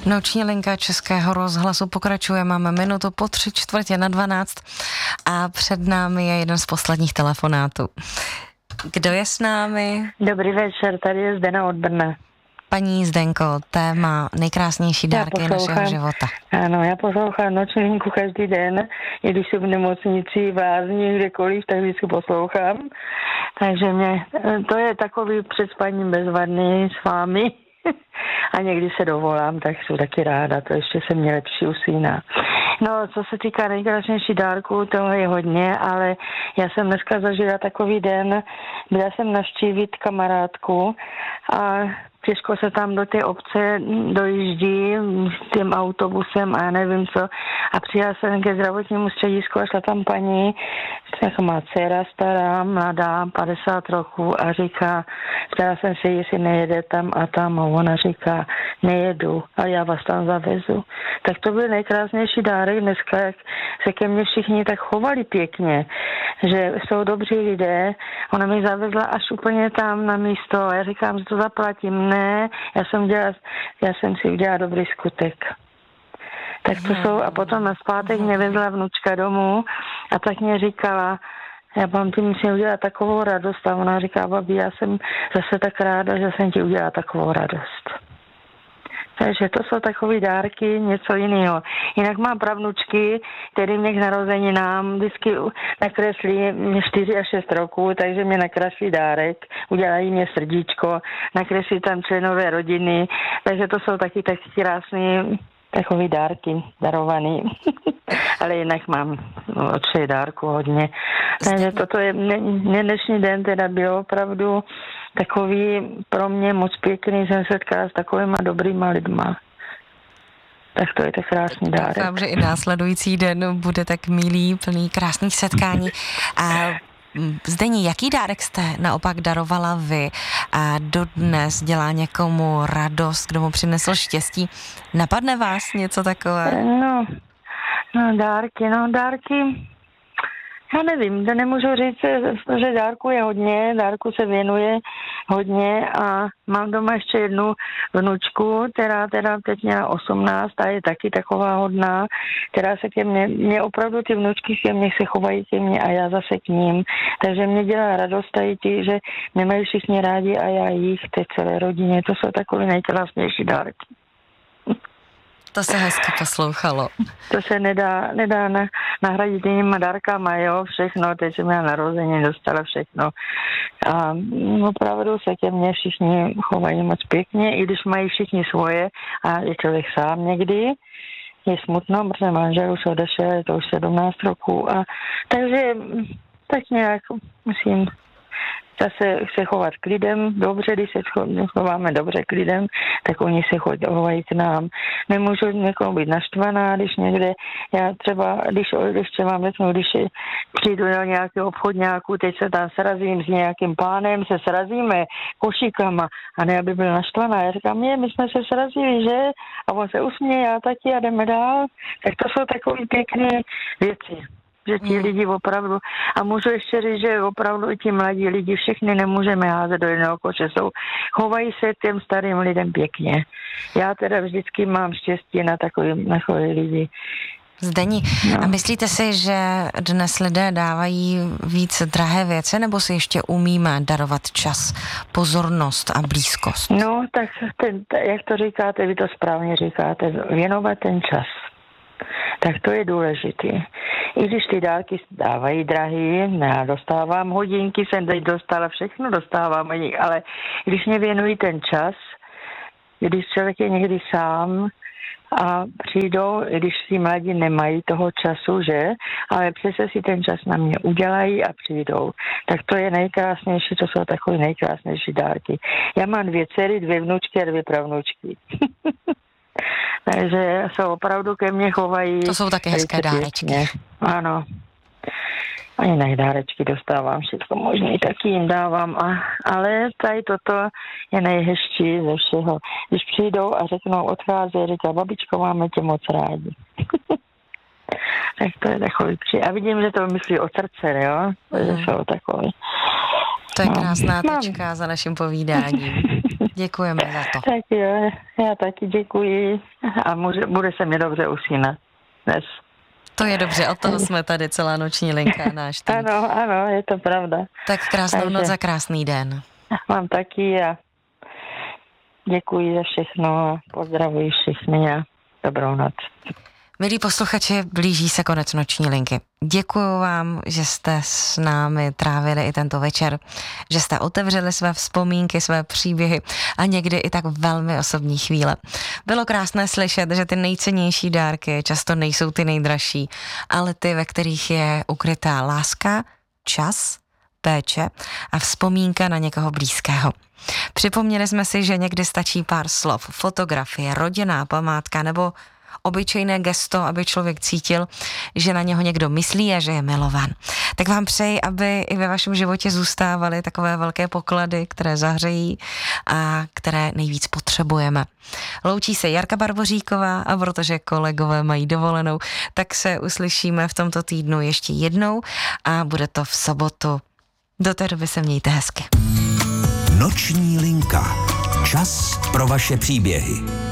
Noční linka Českého rozhlasu pokračuje, máme minutu po 11:45 a před námi je jeden z posledních telefonátů. Kdo je s námi? Dobrý večer, tady je Zdena od Brna. Paní Zdenko, téma nejkrásnější dárky našeho života. Ano, já poslouchám Noční linku každý den, i když jsem v nemocnici, v lázni, kdekoliv, tak vždycky poslouchám. Takže to je takový před spaním bezvadný s vámi. A někdy se dovolám, tak jsem taky ráda, to ještě jsem měla lepší u syna. No, co se týká nejkrásnější dárku, toho je hodně, ale já jsem dneska zažila takový den, byla jsem navštívit kamarádku a těžko se tam do té obce dojíždí tím autobusem a já nevím co. A přijela jsem ke zdravotnímu středisku a šla tam paní, tak má dcera stará, mladá, 50 roků a říká, ptala jsem se, jestli nejede tam a tam a ona říká, nejedu, ale já vás tam zavezu. Tak to byl nejkrásnější dárek dneska, jak se ke mně všichni tak chovali pěkně, že jsou dobří lidé. Ona mi zavezla až úplně tam na místo a já říkám, že to zaplatím. Ne, já jsem si udělala dobrý skutek. Tak to jsou, a potom na zpátek mě vezla vnučka domů a tak mě říkala, já vám ti musím udělat takovou radost a ona říká, babi, já jsem zase tak ráda, že jsem ti udělala takovou radost. Takže to jsou takové dárky, něco jiného. Jinak mám pravnučky, které mě k narozeninám vždycky nakreslí 4 až 6 roků, takže mě nakreslí dárek, udělají mě srdíčko, nakreslí tam členové rodiny, takže to jsou taky krásný takový dárky darovaný. Ale jinak mám od všech dárku hodně. Takže toto je, dnešní den teda byl opravdu takový pro mě moc pěkný, jsem setkala s takovýma dobrýma lidma. Tak to je tak krásný dárek. Doufám, že i následující den bude tak milý, plný krásných setkání. A Zdeni, jaký dárek jste naopak darovala vy a dodnes dělá někomu radost, kdo mu přinesl štěstí? Napadne vás něco takového? No dárky. Já nevím, to nemůžu říct, že dárku je hodně, dárku se věnuje hodně a mám doma ještě jednu vnučku, která teda teď měla 18 a je taky taková hodná, která se ke mně opravdu ty vnučky ke mně se chovají ke mně a já zase k ním, takže mě dělá radost tady ti, že mě mají všichni rádi a já jich, té celé rodině, to jsou takové nejkrásnější dárky. To se hezky poslouchalo. To se nedá nahradit jinýma dárkama, jo, všechno, teď jsem já narozeně dostala všechno. A opravdu se ke mně všichni chovají moc pěkně, i když mají všichni svoje a je člověk sám někdy. Je smutno, protože manžel už odešel, je to už 17 roků a takže tak nějak musím zase se chovat k lidem dobře, když se chováme dobře k lidem, tak oni se chovají k nám. Nemůžu někomu být naštvaná, když někde, já třeba, když vám řeknu, když přijdu do nějakého obchodňáku, teď se tam srazím s nějakým pánem, se srazíme košíkama a ne, aby byl naštvaná. Já říkám, my jsme se srazili, že? A on se usměje, já taky a jdeme dál. Tak to jsou takové pěkné věci. Že ti lidi opravdu, a můžu ještě říct, že opravdu i ti mladí lidi všechny nemůžeme házet do jednoho koše, chovají se těm starým lidem pěkně. Já teda vždycky mám štěstí na takové lidi. Zdeni, a myslíte si, že dnes lidé dávají víc drahé věci, nebo si ještě umíme darovat čas, pozornost a blízkost? No, tak jak to říkáte, vy to správně říkáte, věnovat ten čas. Tak to je důležité. I když ty dárky dávají drahý, já dostávám hodinky, jsem teď dostala, všechno dostávám, ale když mě věnují ten čas, když člověk je někdy sám a přijdou, když si mladí nemají toho času, že? Ale přece si ten čas na mě udělají a přijdou. Tak to je nejkrásnější, to jsou takové nejkrásnější dárky. Já mám 2 dcery, 2 vnučky a 2 pravnučky. Takže se opravdu ke mně chovají. To jsou také hezké dárečky. Ano. A jiné dárečky dostávám, všechno možný, taky jim dávám. Ale tady toto je nejhezčí ze všeho. Když přijdou a řeknou, odchází, říká, babičko, máme tě moc rádi. Tak to je takový A vidím, že to myslí od srdce, jo? Takže jsou takový. To je krásná tečka za naším povídáním. Děkujeme za to. Tak jo, já taky děkuji a bude se mi dobře usínat dnes. To je dobře, od toho jsme tady, celá noční linka náš tým. Ano, je to pravda. Tak krásnou noc a krásný den. Mám taky a děkuji za všechno a pozdravuji všechny a dobrou noc. Milí posluchači, blíží se konec noční linky. Děkuju vám, že jste s námi trávili i tento večer, že jste otevřeli své vzpomínky, své příběhy a někdy i tak velmi osobní chvíle. Bylo krásné slyšet, že ty nejcennější dárky často nejsou ty nejdražší, ale ty, ve kterých je ukrytá láska, čas, péče a vzpomínka na někoho blízkého. Připomněli jsme si, že někdy stačí pár slov, fotografie, rodinná památka nebo obyčejné gesto, aby člověk cítil, že na něho někdo myslí a že je milován. Tak vám přeji, aby i ve vašem životě zůstávaly takové velké poklady, které zahřejí a které nejvíc potřebujeme. Loučí se Jarka Barboříková a protože kolegové mají dovolenou, tak se uslyšíme v tomto týdnu ještě jednou a bude to v sobotu. Do té doby se mějte hezky. Noční linka. Čas pro vaše příběhy.